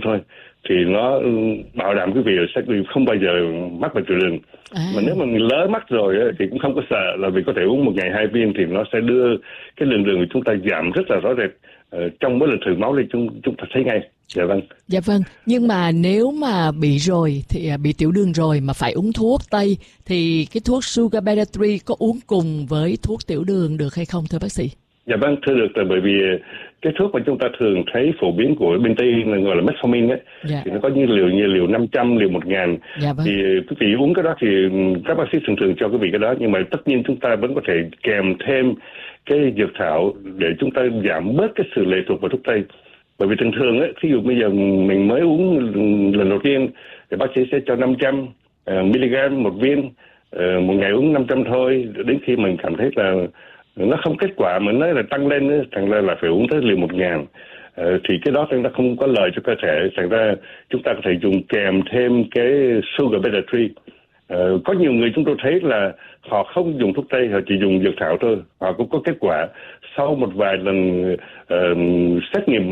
thôi, thì nó bảo đảm quý vị sẽ không bao giờ mắc bệnh tiểu đường. Mà nếu mà mình lỡ mắc rồi thì cũng không có sợ, là vì có thể uống một ngày 2 viên thì nó sẽ đưa cái lượng đường của chúng ta giảm rất là rõ rệt. Trong mỗi lần thử máu thì chúng ta thấy ngay. Dạ vâng. Dạ vâng. Nhưng mà nếu mà bị rồi thì bị tiểu đường rồi mà phải uống thuốc tây thì cái thuốc Sugar Beta 3 có uống cùng với thuốc tiểu đường được hay không thưa bác sĩ? Dạ vâng, thưa được, là bởi vì cái thuốc mà chúng ta thường thấy phổ biến của bên Tây là gọi là metformin ấy, thì nó có như liều 500, liều 1000. Thì quý vị uống cái đó thì các bác sĩ thường cho quý vị cái đó, nhưng mà tất nhiên chúng ta vẫn có thể kèm thêm cái dược thảo để chúng ta giảm bớt cái sự lệ thuộc vào thuốc Tây. Bởi vì thường ấy, ví dụ bây giờ mình mới uống lần đầu tiên thì bác sĩ sẽ cho 500 mg một viên, một ngày uống 500 thôi, đến khi mình cảm thấy là nó không kết quả mà nó là tăng lên nữa, thành ra là phải uống tới liều 1000. Thì cái đó nó không có lợi cho cơ thể, thành ra chúng ta có thể dùng kèm thêm cái Sugar Beta 3. Có nhiều người chúng tôi thấy là họ không dùng thuốc Tây, họ chỉ dùng dược thảo thôi, họ cũng có kết quả sau một vài lần xét nghiệm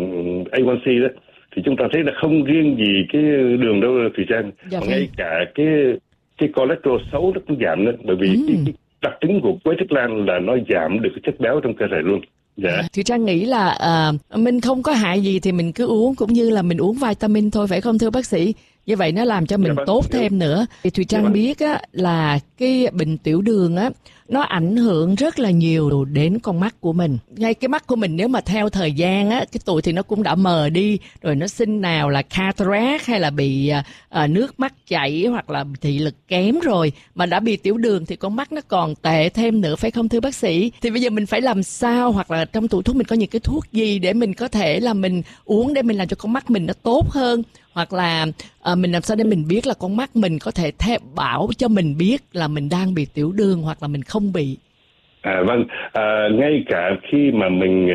A1C đó, thì chúng ta thấy là không riêng gì cái đường đâu Thùy Trang, mà ngay cả cái cholesterol xấu nó cũng giảm nữa, bởi vì cái đặc tính của quế thức lan là nó giảm được cái chất béo trong cơ thể luôn. Dạ. Thì Trang nghĩ là mình không có hại gì thì mình cứ uống, cũng như là mình uống vitamin thôi, phải không thưa bác sĩ? Như vậy nó làm cho mình tốt thêm nữa. Thì Thùy Trang biết á, là cái bệnh tiểu đường á, nó ảnh hưởng rất là nhiều đến con mắt của mình. Ngay cái mắt của mình nếu mà theo thời gian á, cái tuổi thì nó cũng đã mờ đi, rồi nó sinh nào là cataract hay là bị nước mắt chảy hoặc là thị lực kém rồi, mà đã bị tiểu đường thì con mắt nó còn tệ thêm nữa, phải không thưa bác sĩ? Thì bây giờ mình phải làm sao, hoặc là trong tủ thuốc mình có những cái thuốc gì để mình có thể là mình uống để mình làm cho con mắt mình nó tốt hơn, hoặc là mình làm sao để mình biết là con mắt mình có thể bảo cho mình biết là mình đang bị tiểu đường hoặc là mình không bị? Vâng, ngay cả khi mà mình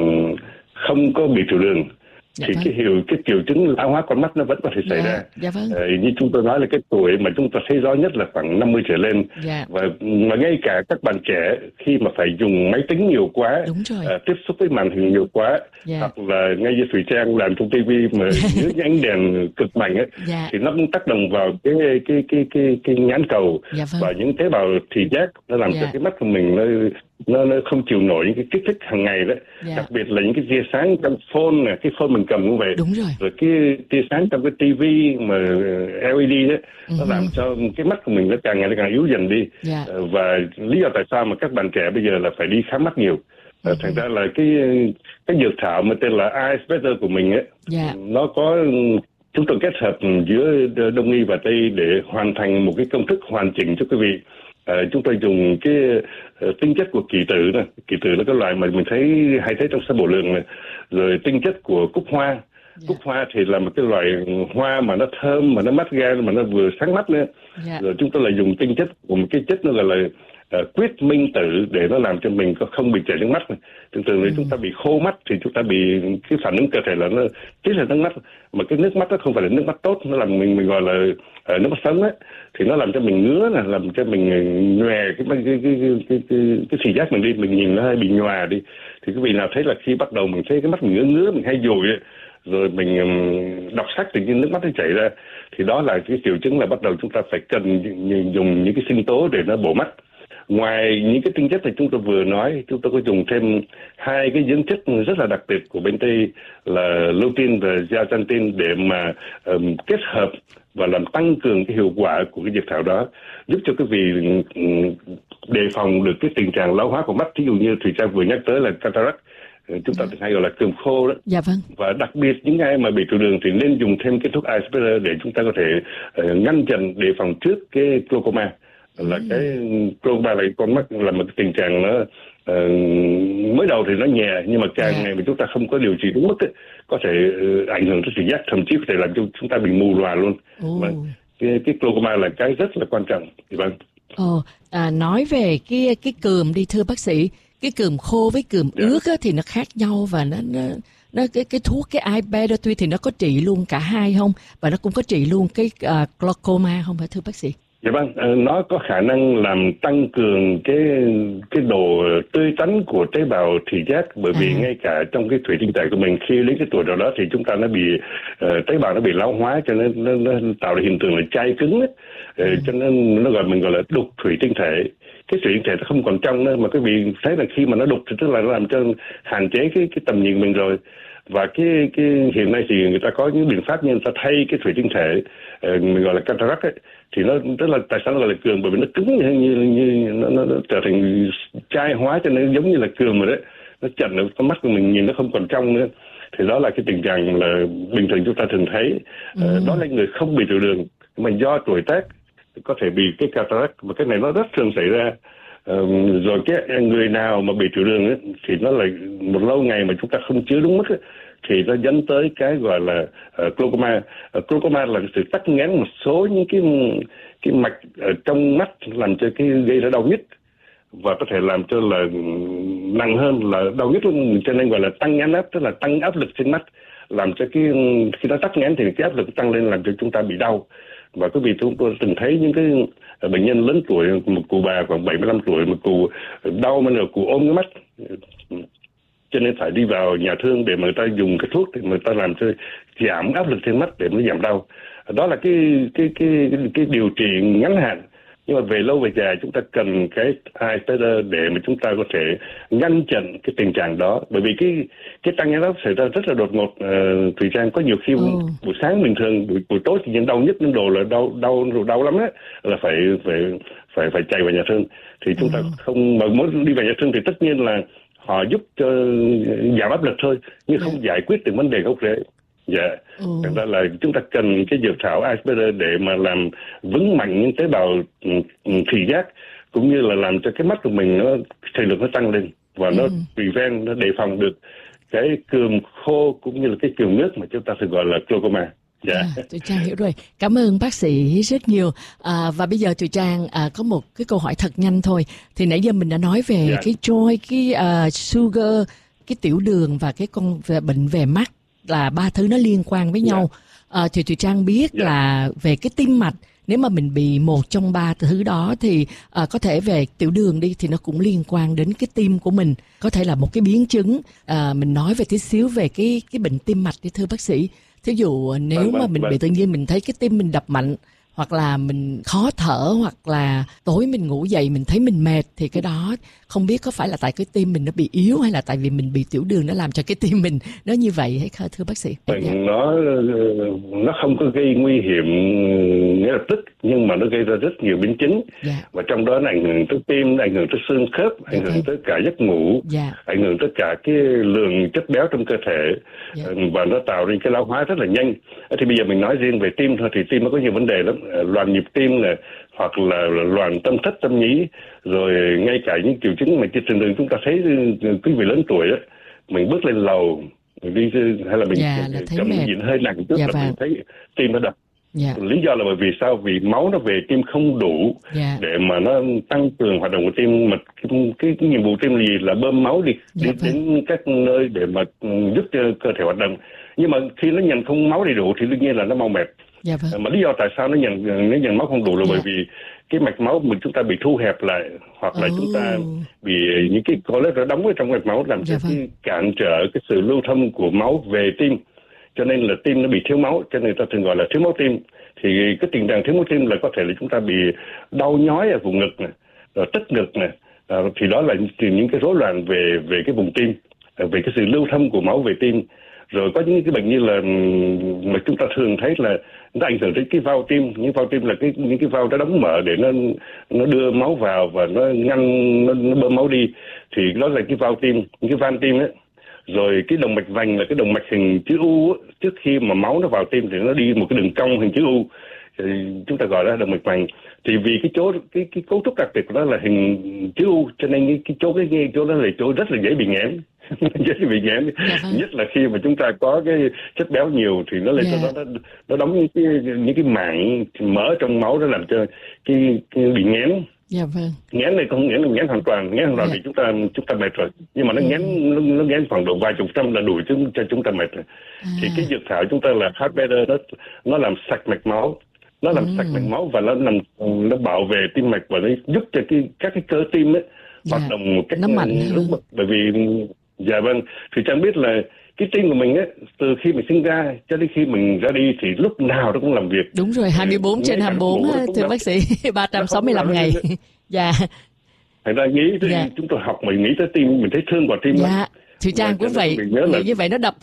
không có bị tiểu đường thì cái triệu chứng lão hóa con mắt nó vẫn có thể xảy ra. Như chúng tôi nói là cái tuổi mà chúng ta thấy rõ nhất là khoảng 50 trở lên. Và ngay cả các bạn trẻ khi mà phải dùng máy tính nhiều quá, tiếp xúc với màn hình nhiều quá, hoặc là ngay như Thùy Trang làm trong tivi mà dưới những ánh đèn cực mạnh ấy, thì nó cũng tác động vào cái nhãn cầu và những tế bào thị giác, nó làm cho cái mắt của mình nó không chịu nổi những cái kích thích hàng ngày đó. Đặc biệt là những cái tia sáng trong phone này, cái phone mình cầm cũng vậy. Rồi cái tia sáng trong cái tivi mà LED đó, nó làm cho cái mắt của mình nó càng ngày nó càng yếu dần đi. Và lý do tại sao mà các bạn trẻ bây giờ là phải đi khám mắt nhiều. Thành ra là cái dược thảo mà tên là Eyes Better của mình ấy, nó có, chúng tôi kết hợp giữa Đông y và Tây để hoàn thành một cái công thức hoàn chỉnh cho quý vị. Chúng tôi dùng cái tinh chất của kỳ tử này. Kỳ tử là cái loại mà mình hay thấy trong sữa bò lượng này. Rồi tinh chất của cúc hoa. Cúc hoa thì là một cái loại hoa mà nó thơm, mà nó mát gan, mà nó vừa sáng mắt nữa. Rồi chúng tôi lại dùng tinh chất của một cái chất nó gọi là quyết minh tử để nó làm cho mình không bị chảy nước mắt. Thường nếu chúng ta bị khô mắt thì chúng ta bị cái phản ứng cơ thể là nó tiết ra nước mắt, mà cái nước mắt nó không phải là nước mắt tốt, nó làm mình gọi là nước mắt sống ấy, thì nó làm cho mình ngứa này, làm cho mình nhòe cái thị giác mình đi, mình nhìn nó hay bị nhòa đi. Thì quý vị nào thấy là khi bắt đầu mình thấy cái mắt mình ngứa mình hay dồi ấy, rồi mình đọc sách thì nước mắt nó chảy ra, thì đó là cái triệu chứng là bắt đầu chúng ta phải cần dùng những cái sinh tố để nó bổ mắt. Ngoài những cái tinh chất thì chúng tôi vừa nói, chúng tôi có dùng thêm hai cái dưỡng chất rất là đặc biệt của bên Tây là lutein và zeaxanthin để mà kết hợp và làm tăng cường cái hiệu quả của cái dược thảo đó, giúp cho quý vị đề phòng được cái tình trạng lão hóa của mắt. Ví dụ như Thùy Trang vừa nhắc tới là cataract, chúng ta hay gọi là cườm khô đó. Và đặc biệt những ai mà bị tiểu đường thì nên dùng thêm cái thuốc Eyes Better để chúng ta có thể ngăn chặn, đề phòng trước cái glaucoma. Là cái glaucoma là con mắt là một cái tình trạng nó mới đầu thì nó nhẹ, nhưng mà càng ngày mà chúng ta không có điều trị đúng mức ấy, có thể ảnh hưởng tới thị giác, thậm chí có thể làm cho chúng ta bị mù lòa luôn. Cái glaucoma là cái rất là quan trọng. Nói về cái cườm đi thưa bác sĩ, cái cườm khô với cườm ướt á, thì nó khác nhau, và nó cái thuốc cái Eyes Better thì nó có trị luôn cả hai không, và nó cũng có trị luôn cái glaucoma không phải thưa bác sĩ? Dạ vâng, nó có khả năng làm tăng cường cái độ tươi tắn của tế bào thị giác, bởi vì ngay cả trong cái thủy tinh thể của mình khi đến cái tuổi nào đó thì chúng ta nó bị tế bào nó bị lão hóa, cho nên nó tạo ra hiện tượng là chai cứng ấy. Cho nên mình gọi là đục thủy tinh thể. Cái thủy tinh thể nó không còn trong nữa, mà quý vị thấy là khi mà nó đục thì tức là nó làm cho hạn chế cái tầm nhìn mình rồi. Và cái hiện nay thì người ta có những biện pháp như người ta thay cái thủy tinh thể, mình gọi là cataract ấy, thì nó rất là, tại sao nó gọi là cườm, bởi vì nó cứng như nó trở thành chai hóa, cho nên giống như là cườm rồi đấy, nó chặn được con mắt của mình nhìn nó không còn trong nữa. Thì đó là cái tình trạng là bình thường chúng ta thường thấy. Đó là người không bị tiểu đường mà do tuổi tác có thể bị cái cataract, và cái này nó rất thường xảy ra. Rồi cái người nào mà bị tiểu đường ấy, thì nó là một lâu ngày mà chúng ta không chứa đúng mức ấy, thì nó dẫn tới cái gọi là glaucoma. Glaucoma là sự tắc nghẽn một số những cái mạch ở trong mắt, làm cho cái gây ra đau nhức, và có thể làm cho là nặng hơn là đau nhức luôn, cho nên gọi là tăng nhãn áp, tức là tăng áp lực trên mắt, làm cho khi nó tắc nghẽn thì cái áp lực tăng lên làm cho chúng ta bị đau. Và quý vị, chúng tôi từng thấy những cái bệnh nhân lớn tuổi, một cụ bà khoảng 75 tuổi, một cụ đau mà là cụ ôm cái mắt, cho nên phải đi vào nhà thương để mà người ta dùng cái thuốc để mà người ta làm cho giảm áp lực trên mắt để nó giảm đau. Đó là cái điều trị ngắn hạn. Nhưng mà về lâu về dài chúng ta cần cái eye spider để mà chúng ta có thể ngăn chặn cái tình trạng đó, bởi vì cái tăng nhãn áp xảy ra rất là đột ngột. Thùy Trang, có nhiều khi buổi sáng bình thường, buổi tối thì những đau nhức đến độ là đau lắm á, là phải chạy vào nhà thương. Thì chúng ta không mà muốn đi vào nhà thương thì tất nhiên là họ giúp cho giảm áp lực thôi, nhưng không giải quyết được vấn đề gốc rễ. Dạ, thành ra là chúng ta cần cái dược thảo Iceberg để mà làm vững mạnh những tế bào thị giác, cũng như là làm cho cái mắt của mình nó thị lực nó tăng lên, và nó prevent, nó đề phòng được cái cườm khô cũng như là cái cườm nước mà chúng ta thường gọi là glaucoma. Dạ, Thùy Trang hiểu rồi. Cảm ơn bác sĩ rất nhiều. Và bây giờ Thùy Trang có một cái câu hỏi thật nhanh thôi. Thì nãy giờ mình đã nói về cái joy, cái sugar, cái tiểu đường và cái bệnh về mắt, là ba thứ nó liên quan với nhau. Thì Thùy Trang biết là về cái tim mạch, nếu mà mình bị một trong ba thứ đó thì có thể về tiểu đường đi thì nó cũng liên quan đến cái tim của mình, có thể là một cái biến chứng. Mình nói về tí xíu về cái bệnh tim mạch đi thưa bác sĩ. Thí dụ nếu mà mình bị tự nhiên mình thấy cái tim mình đập mạnh, hoặc là mình khó thở, hoặc là tối mình ngủ dậy mình thấy mình mệt, thì cái đó không biết có phải là tại cái tim mình nó bị yếu, hay là tại vì mình bị tiểu đường nó làm cho cái tim mình nó như vậy hay không thưa bác sĩ? Nó không có gây nguy hiểm ngay lập tức, nhưng mà nó gây ra rất nhiều biến chứng. Và trong đó nó ảnh hưởng tới tim, ảnh hưởng tới xương khớp, ảnh hưởng tới cả giấc ngủ, ảnh hưởng tới cả cái lượng chất béo trong cơ thể, và nó tạo ra cái lão hóa rất là nhanh. Thì bây giờ mình nói riêng về tim thôi, thì tim nó có nhiều vấn đề lắm. Loạn nhịp tim này, hoặc là loạn tâm thất tâm nhĩ, rồi ngay cả những triệu chứng mà trên đường chúng ta thấy quý vị lớn tuổi đó, mình bước lên lầu, mình đi hay là mình cầm gì hơi nặng chút là mình thấy tim nó đập. Lý do là bởi vì sao? Vì máu nó về tim không đủ để mà nó tăng cường hoạt động của tim. Mà cái nhiệm vụ tim là gì? Là bơm máu đi đến các nơi để mà giúp cho cơ thể hoạt động. Nhưng mà khi nó nhận không máu đầy đủ thì đương nhiên là nó mau mệt. Mà lý do tại sao nó nhận máu không đủ là bởi vì cái mạch máu mình chúng ta bị thu hẹp lại, hoặc là chúng ta bị những cái cholesterol đóng ở trong mạch máu, làm cho cái cản trở cái sự lưu thông của máu về tim, cho nên là tim nó bị thiếu máu, cho nên người ta thường gọi là thiếu máu tim. Thì cái tình trạng thiếu máu tim là có thể là chúng ta bị đau nhói ở vùng ngực này, rồi tức ngực này, thì đó là những cái rối loạn về cái vùng tim, về cái sự lưu thông của máu về tim. Rồi có những cái bệnh như là mà chúng ta thường thấy là nó ảnh hưởng đến cái van tim. Những van tim là những cái van nó đóng mở để nó đưa máu vào và nó ngăn, nó bơm máu đi. Thì đó là cái van tim, những cái van tim ấy. Rồi cái động mạch vành là cái động mạch hình chữ U ấy. Trước khi mà máu nó vào tim thì nó đi một cái đường cong hình chữ U, thì chúng ta gọi là động mạch vành. Thì vì cái cấu trúc đặc biệt của nó là hình chữ U, cho nên cái chỗ đó là chỗ rất là dễ bị nghẽn. Dễ bị nghẽn, nhất là khi mà chúng ta có cái chất béo nhiều thì nó lên cho nó đóng những cái mảng mỡ trong máu, nó làm cho cái bị nghẽn. Nghẽn này không nghĩa là nghẽn hoàn toàn, thì chúng ta mệt rồi, nhưng mà nó nghẽn khoảng độ vài chục trăm là đủ cho chúng ta mệt rồi. Thì cái dược thảo chúng ta là Heart Better, nó làm sạch mạch máu, nó làm sạch mạch máu và nó bảo vệ tim mạch và nó giúp cho các cái cơ tim ấy hoạt động một cách nó mạnh đúng. Bởi vì dạ vâng, thì chẳng biết là cái tim của mình ấy, từ khi mình sinh ra cho đến khi mình ra đi thì lúc nào nó cũng làm việc. Đúng rồi, 24/24 thưa bác sĩ, 365 ngày. Dạ. Thành ra nghĩ tới, chúng tôi học mình nghĩ tới tim, mình thấy thương quả tim lắm. Dạ. Thùy Trang cũng vậy, như vậy nó đập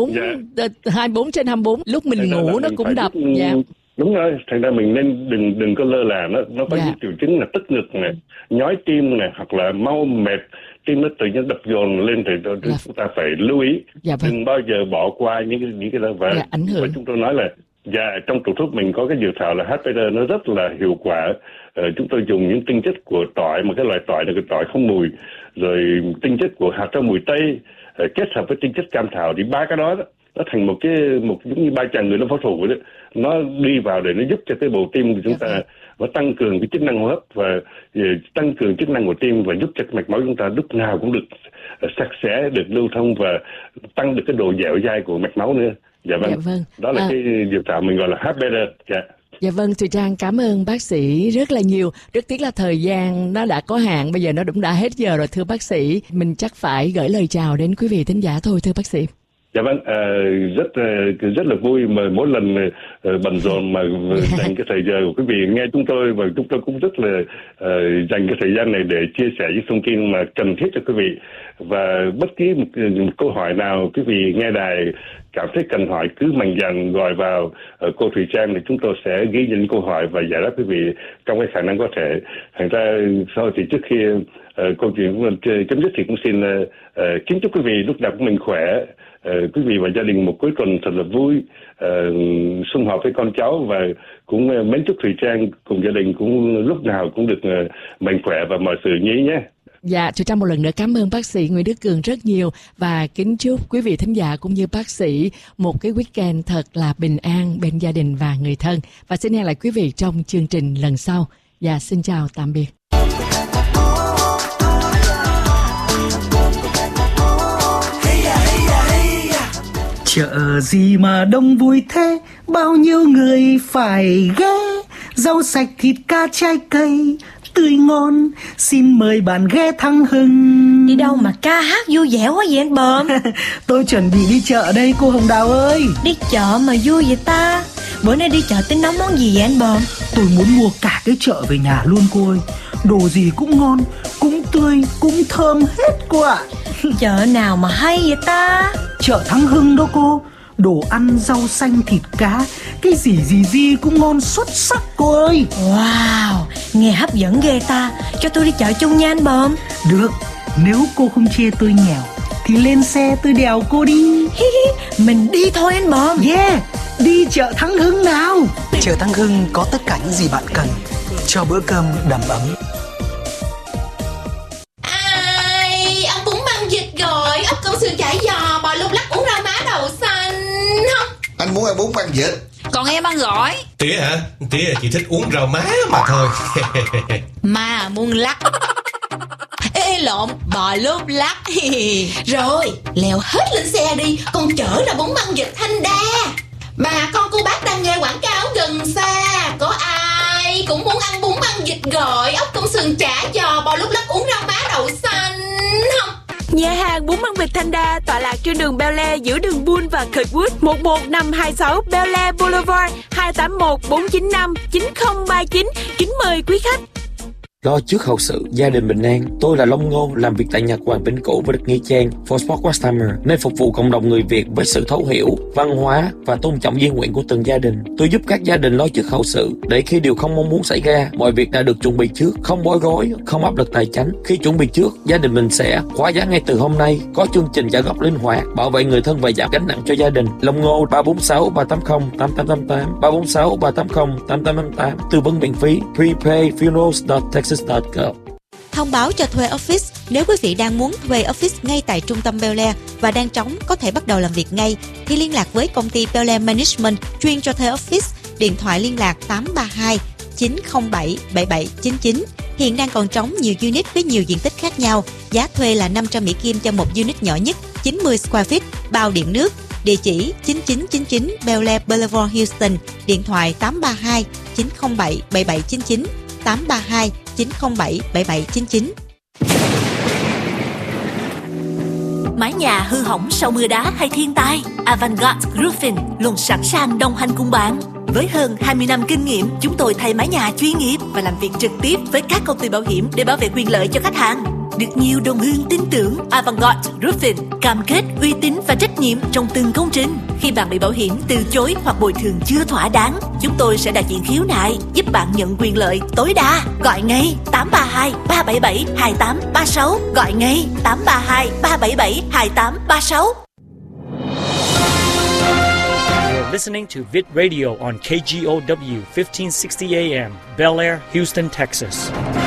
24/24, lúc mình ngủ nó cũng đập. Dạ. Đúng rồi, thành ra mình nên đừng có lơ là, nó có những triệu chứng là tức ngực này, nhói tim này, hoặc là mau mệt, tim nó tự nhiên đập dồn lên thì chúng ta phải lưu ý, đừng bao giờ bỏ qua những cái đó. Và chúng tôi nói là trong tủ thuốc mình có cái dược thảo là HPR, nó rất là hiệu quả. Chúng tôi dùng những tinh chất của tỏi, một cái loại tỏi là cái tỏi không mùi, rồi tinh chất của hạt rau mùi tây kết hợp với tinh chất cam thảo, thì ba cái đó nó thành một giống như ba chàng người nó phẫu thuật vậy đó. Nó đi vào để nó giúp cho cái bầu tim của chúng ta, nó tăng cường cái chức năng hô hấp và tăng cường chức năng của tim, và giúp cho mạch máu chúng ta lúc nào cũng được sạch sẽ, được lưu thông và tăng được cái độ dẻo dai của mạch máu nữa. Dạ vâng. Đó là cái dược thảo mình gọi là HPR. Dạ vâng, Thùy Trang cảm ơn bác sĩ rất là nhiều. Rất tiếc là thời gian nó đã có hạn, bây giờ nó cũng đã hết giờ rồi thưa bác sĩ. Mình chắc phải gửi lời chào đến quý vị thính giả thôi thưa bác sĩ. Dạ vâng, rất là vui mà mỗi lần bận rộn mà dành cái thời giờ của quý vị nghe chúng tôi, và chúng tôi cũng rất là dành cái thời gian này để chia sẻ những thông tin mà cần thiết cho quý vị. Và bất kỳ một câu hỏi nào quý vị nghe đài cảm thấy cần hỏi, cứ mạnh dạn gọi vào cô Thùy Trang, thì chúng tôi sẽ ghi nhận câu hỏi và giải đáp quý vị trong cái khả năng có thể. Thành ra sau thì trước khi câu chuyện chấm dứt thì cũng xin kính chúc quý vị lúc nào cũng mình khỏe, quý vị và gia đình một cuối tuần thật là vui, sum họp với con cháu, và cũng mến chúc Thùy Trang cùng gia đình cũng lúc nào cũng được mạnh khỏe và mọi sự như ý nhé. Dạ, Thùy Trang một lần nữa cảm ơn bác sĩ Nguyễn Đức Cường rất nhiều, và kính chúc quý vị thính giả cũng như bác sĩ một cái weekend thật là bình an bên gia đình và người thân. Và xin hẹn lại quý vị trong chương trình lần sau. Dạ, xin chào tạm biệt. Chợ gì mà đông vui thế, bao nhiêu người phải ghé, rau sạch thịt cá trái cây tươi ngon, xin mời bạn ghé Thăng Hưng. Đi đâu mà ca hát vui vẻ quá vậy anh Bờm? Tôi chuẩn bị đi chợ đây cô Hồng Đào ơi. Đi chợ mà vui vậy ta? Bữa nay đi chợ tính nấu món gì vậy anh Bờm? Tôi muốn mua cả cái chợ về nhà luôn cô ơi. Đồ gì cũng ngon, cũng tươi, cũng thơm hết cô ạ. Chợ nào mà hay vậy ta? Chợ Thăng Hưng đó cô. Đồ ăn, rau xanh, thịt cá, cái gì cũng ngon xuất sắc cô ơi. Wow, nghe hấp dẫn ghê ta. Cho tôi đi chợ chung nha anh Bờm. Được, nếu cô không chê tôi nghèo thì lên xe tôi đèo cô đi. Mình đi thôi anh Bờm. Yeah, đi chợ Thăng Hưng nào. Chợ Thăng Hưng có tất cả những gì bạn cần cho bữa cơm đầm ấm. Ông bún măng vịt rồi, ốc công xương chả giò, bò lục lắc, uống rau má đậu xanh không? Anh muốn ăn bún măng vịt, còn em ăn gỏi. Tía hả? Tía chỉ thích uống rau má mà thôi. Mà muốn lắc. Ê lộn, bò lốp lắc. Rồi, leo hết lên xe đi, con chở ra bún măng vịt Thanh Đa. Bà con cô bác đang nghe quảng cáo gần xa, có ai cũng muốn ăn bún măng vịt gỏi, ốc công sườn chả giò, bò lúp lắc, uống rau má đậu xanh không? Nhà hàng bún măng vịt Thanh Đa tọa lạc trên đường Bel Air giữa đường Bull và Kirkwood, 11526 Bel Air Boulevard, 281 495 9039. Kính mời quý khách. Lo trước hậu sự, gia đình bình an. Tôi là Long Ngô, làm việc tại Nhật Hoàng Bến Cũ và được Nghĩa Trang for Sport Customer, nơi phục vụ cộng đồng người Việt với sự thấu hiểu, văn hóa và tôn trọng di nguyện của từng gia đình. Tôi giúp các gia đình lo trước hậu sự, để khi điều không mong muốn xảy ra, mọi việc đã được chuẩn bị trước, không bối rối, không áp lực tài chính. Khi chuẩn bị trước, gia đình mình sẽ khóa giá ngay từ hôm nay, có chương trình trả góp linh hoạt, bảo vệ người thân và giảm gánh nặng cho gia đình. Long Ngô 346 380 8888 346 380 8888, tư vấn miễn phí. prepaidfunerals.texas.gov. Thông báo cho thuê office. Nếu quý vị đang muốn thuê office ngay tại trung tâm Bel Air và đang trống có thể bắt đầu làm việc ngay, thì liên lạc với công ty Bel Air Management chuyên cho thuê office. Điện thoại liên lạc 832 907 7799. Hiện đang còn trống nhiều unit với nhiều diện tích khác nhau. Giá thuê là 500 Mỹ Kim cho một unit nhỏ nhất, 90 square feet, bao điện nước. Địa chỉ 9999 Bel Air Boulevard, Houston. Điện thoại 832 907 7799, 832 907 7799. Mái nhà hư hỏng sau mưa đá hay thiên tai, Avantgarde Roofing luôn sẵn sàng đồng hành cùng bạn. Với hơn 20 năm kinh nghiệm, chúng tôi thay mái nhà chuyên nghiệp và làm việc trực tiếp với các công ty bảo hiểm để bảo vệ quyền lợi cho khách hàng. Được nhiều đồng hương tin tưởng, Avantgarde Roofing cam kết uy tín và trách nhiệm trong từng công trình. Khi bạn bị bảo hiểm từ chối hoặc bồi thường chưa thỏa đáng, chúng tôi sẽ đại diện khiếu nại, giúp bạn nhận quyền lợi tối đa. Gọi ngay 832 377 2836. Gọi ngay 832 377 2836. You're listening to Vid Radio on KGOW 1560 AM, Bel Air, Houston, Texas.